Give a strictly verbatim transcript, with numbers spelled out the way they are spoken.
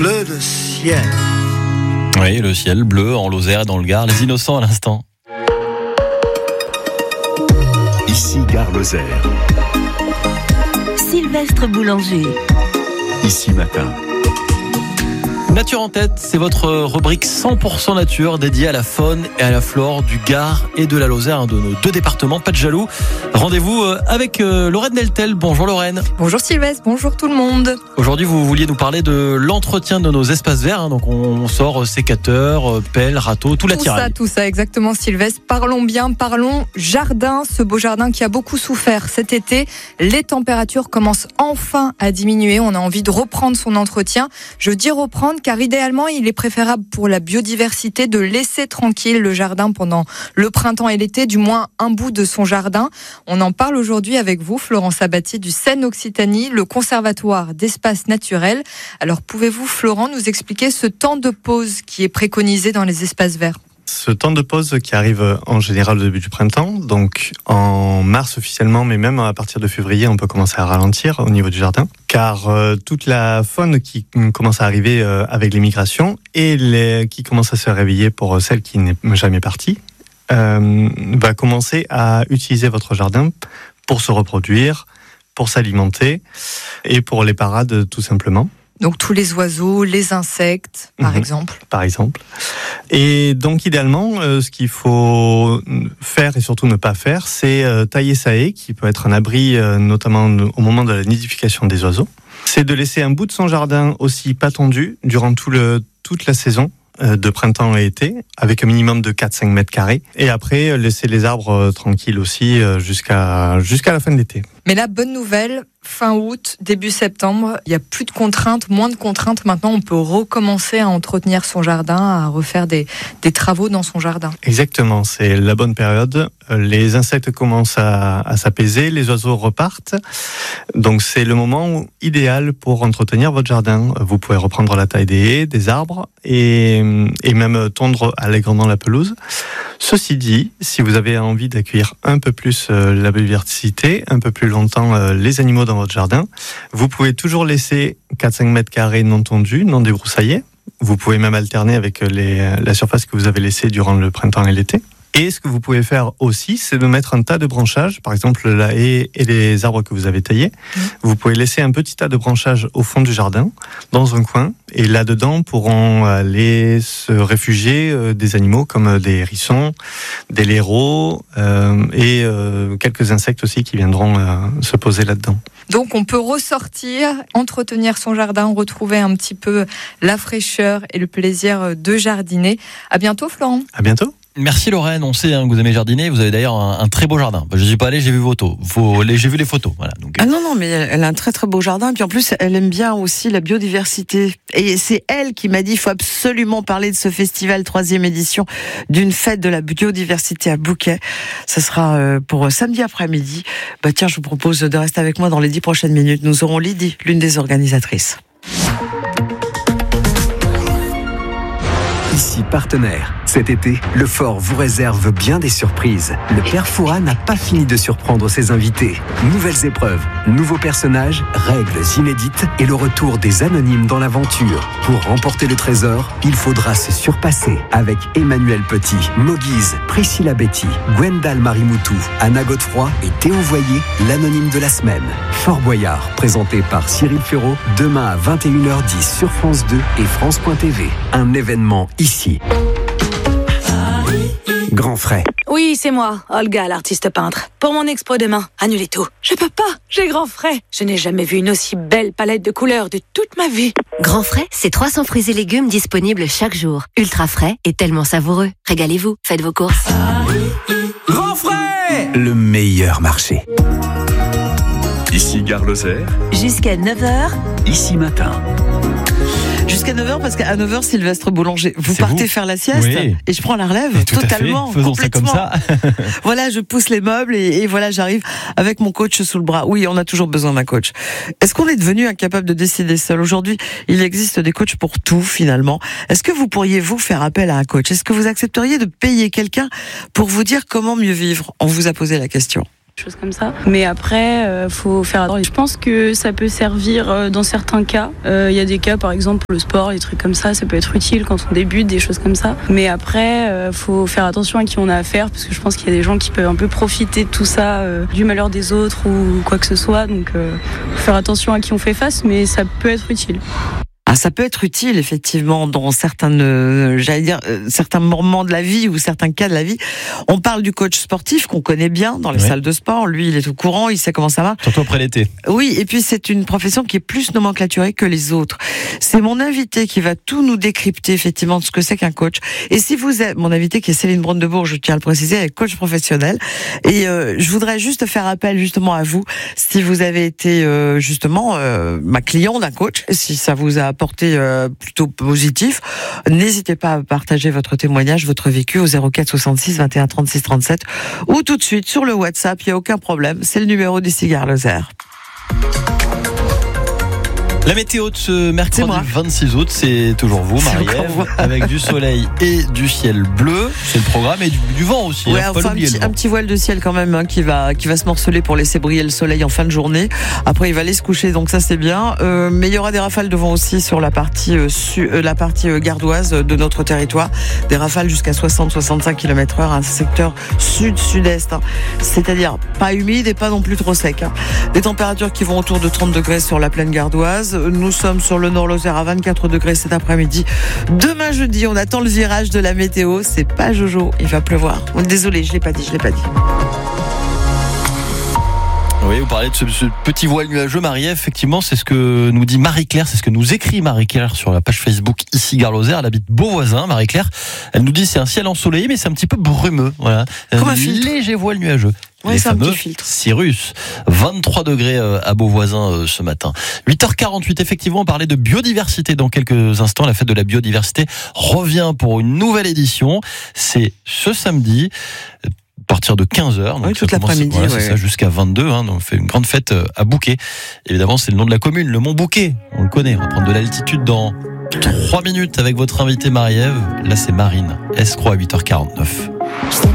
bleu de ciel. Oui, le ciel bleu en Lozère et dans le Gard, les innocents à l'instant. Ici Gare Lozère. Sylvestre Boulanger. Ici Matin. Nature en tête, c'est votre rubrique cent pour cent nature dédiée à la faune et à la flore du Gard et de la Lozère, de nos deux départements, pas de jaloux. Rendez-vous avec Lorraine Deltel. Bonjour Lorraine. Bonjour Sylvestre, bonjour tout le monde. Aujourd'hui, vous vouliez nous parler de l'entretien de nos espaces verts. Donc on sort sécateur, pelle, râteau, tout l'attirail. Tout ça, tout ça, exactement Sylvestre. Parlons bien, parlons jardin, ce beau jardin qui a beaucoup souffert cet été. Les températures commencent enfin à diminuer. On a envie de reprendre son entretien. Je dis reprendre car idéalement, il est préférable pour la biodiversité de laisser tranquille le jardin pendant le printemps et l'été, du moins un bout de son jardin. On en parle aujourd'hui avec vous, Florent Sabatier du Seine-Occitanie, le conservatoire d'espaces naturels. Alors pouvez-vous, Florent, nous expliquer ce temps de pause qui est préconisé dans les espaces verts ? Ce temps de pause qui arrive en général au début du printemps, donc en mars officiellement, mais même à partir de février, on peut commencer à ralentir au niveau du jardin, car euh, toute la faune qui commence à arriver euh, avec les migrations et les, qui commence à se réveiller pour celle qui n'est jamais partie, euh, va commencer à utiliser votre jardin pour se reproduire, pour s'alimenter et pour les parades tout simplement. Donc tous les oiseaux, les insectes, par mmh, exemple. Par exemple. Et donc idéalement, euh, ce qu'il faut faire et surtout ne pas faire, c'est euh, tailler sa haie, qui peut être un abri euh, notamment au moment de la nidification des oiseaux. C'est de laisser un bout de son jardin aussi pas tondu durant tout le, toute la saison euh, de printemps et été, avec un minimum de quatre à cinq mètres carrés. Et après, laisser les arbres euh, tranquilles aussi euh, jusqu'à, jusqu'à la fin de l'été. Mais la bonne nouvelle, fin août, début septembre, il n'y a plus de contraintes, moins de contraintes. Maintenant, on peut recommencer à entretenir son jardin, à refaire des, des travaux dans son jardin. Exactement, c'est la bonne période. Les insectes commencent à, à s'apaiser, les oiseaux repartent. Donc c'est le moment idéal pour entretenir votre jardin. Vous pouvez reprendre la taille des haies, des arbres et, et même tondre allègrement la pelouse. Ceci dit, si vous avez envie d'accueillir un peu plus la biodiversité, un peu plus longtemps euh, les animaux dans votre jardin, vous pouvez toujours laisser quatre à cinq mètres carrés non tondus, non débroussaillés. Vous pouvez même alterner avec les, la surface que vous avez laissée durant le printemps et l'été. Et ce que vous pouvez faire aussi, c'est de mettre un tas de branchages, par exemple la haie et les arbres que vous avez taillés. Mmh. Vous pouvez laisser un petit tas de branchages au fond du jardin, dans un coin, et là-dedans pourront aller se réfugier euh, des animaux comme des hérissons, des laireaux euh, et euh, quelques insectes aussi qui viendront euh, se poser là-dedans. Donc on peut ressortir, entretenir son jardin, retrouver un petit peu la fraîcheur et le plaisir de jardiner. À bientôt Florent. À bientôt. Merci Lorraine, on sait hein, que vous aimez jardiner, vous avez d'ailleurs un, un très beau jardin. Je ne suis pas allé, j'ai vu vos photos. Faut, les, j'ai vu les photos. Voilà, donc... Ah non, non, mais elle, elle a un très très beau jardin. Et puis en plus, elle aime bien aussi la biodiversité. Et c'est elle qui m'a dit, il faut absolument parler de ce festival troisième édition d'une fête de la biodiversité à Bouquet. Ça sera euh, pour samedi après-midi. Bah tiens, je vous propose de rester avec moi dans les dix prochaines minutes. Nous aurons Lydie, l'une des organisatrices. Ici partenaire. Cet été, le Fort vous réserve bien des surprises. Le Père Fouras n'a pas fini de surprendre ses invités. Nouvelles épreuves, nouveaux personnages, règles inédites et le retour des anonymes dans l'aventure. Pour remporter le trésor, il faudra se surpasser avec Emmanuel Petit, Moguise, Priscilla Betty, Gwendal Marimoutou, Anna Godefroy et Théo Voyer, l'anonyme de la semaine. Fort Boyard, présenté par Cyril Ferraud, demain à vingt et une heures dix sur France deux et France point T V. Un événement ici. Grand Frais. Oui, c'est moi, Olga, l'artiste peintre. Pour mon expo demain, annulez tout. Je peux pas, j'ai Grand Frais. Je n'ai jamais vu une aussi belle palette de couleurs de toute ma vie. Grand Frais, c'est trois cents fruits et légumes disponibles chaque jour. Ultra frais et tellement savoureux. Régalez-vous, faites vos courses. Grand Frais, le meilleur marché. Ici Gare Lozère. Jusqu'à neuf heures. Ici Matin. Jusqu'à neuf heures, parce qu'à neuf heures, Sylvestre Boulanger, vous c'est partez vous. faire la sieste Oui. Et je prends la relève Tout totalement. À fait. Faisons ça comme ça. Voilà, je pousse les meubles et, et voilà, j'arrive avec mon coach sous le bras. Oui, on a toujours besoin d'un coach. Est-ce qu'on est devenu incapable de décider seul ? Aujourd'hui, il existe des coachs pour tout finalement. Est-ce que vous pourriez vous faire appel à un coach ? Est-ce que vous accepteriez de payer quelqu'un pour vous dire comment mieux vivre ? On vous a posé la question. choses comme ça. Mais après, euh, faut faire attention. Je pense que ça peut servir euh, dans certains cas. Il euh, y a des cas, par exemple, pour le sport, des trucs comme ça, ça peut être utile quand on débute, des choses comme ça. Mais après, euh, faut faire attention à qui on a affaire, parce que je pense qu'il y a des gens qui peuvent un peu profiter de tout ça, euh, du malheur des autres ou quoi que ce soit. Donc, euh, faut faire attention à qui on fait face, mais ça peut être utile. Ah, ça peut être utile, effectivement, dans certaines, euh, j'allais dire, euh, certains moments de la vie ou certains cas de la vie. On parle du coach sportif qu'on connaît bien dans les oui. salles de sport. Lui, il est au courant, il sait comment ça va. Surtout après l'été. Oui, et puis c'est une profession qui est plus nomenclaturée que les autres. C'est mon invité qui va tout nous décrypter, effectivement, de ce que c'est qu'un coach. Et si vous êtes, mon invité qui est Céline Brandebourg, je tiens à le préciser, elle est coach professionnel. Et euh, je voudrais juste faire appel justement à vous, si vous avez été euh, justement euh, ma client d'un coach, si ça vous a apporté euh, plutôt positif, n'hésitez pas à partager votre témoignage, votre vécu au zéro quatre soixante-six vingt et un trente-six trente-sept ou tout de suite sur le WhatsApp, il n'y a aucun problème, c'est le numéro d'ici Gare Lozère. La météo de ce mercredi vingt-six août, c'est toujours vous, Marie-Ève, avec du soleil et du ciel bleu. C'est le programme et du, du vent aussi. Ouais, hein, enfin, pas un, petit, le un petit voile de ciel quand même hein, qui va qui va se morceler pour laisser briller le soleil en fin de journée. Après, il va aller se coucher, donc ça c'est bien. Euh, mais il y aura des rafales de vent aussi sur la partie euh, su, euh, la partie euh, gardoise de notre territoire. Des rafales jusqu'à soixante à soixante-cinq kilomètres heure, un secteur sud-sud-est. Hein. C'est-à-dire pas humide et pas non plus trop sec. Hein. Des températures qui vont autour de trente degrés sur la plaine gardoise. Nous sommes sur le Nord-Lozère à vingt-quatre degrés cet après-midi. Demain jeudi, on attend le virage de la météo. C'est pas Jojo, il va pleuvoir. Désolé, je l'ai pas dit, je l'ai pas dit. Oui, vous parlez de ce, ce petit voile nuageux, Marie-Ève. Effectivement, c'est ce que nous dit Marie-Claire, c'est ce que nous écrit Marie-Claire sur la page Facebook ici Gare Lozère. Elle habite Beauvoisin, Marie-Claire. Elle nous dit c'est un ciel ensoleillé, mais c'est un petit peu brumeux. Voilà, comme un, un filtre. Léger voile nuageux. Oui, les c'est fameux un petit filtre. Cyrus. vingt-trois degrés à Beauvoisin ce matin. huit heures quarante-huit, effectivement, on parlait de biodiversité dans quelques instants. La fête de la biodiversité revient pour une nouvelle édition. C'est ce samedi. À partir de quinze heures, donc oui, toute l'après-midi, voilà, ouais. c'est ça, jusqu'à vingt-deux. Hein, donc on fait une grande fête à Bouquet. Évidemment, c'est le nom de la commune, le Mont Bouquet. On le connaît. On va prendre de l'altitude dans trois minutes avec votre invitée Marie-Ève. Là, c'est Marine. Escroc à huit heures quarante-neuf.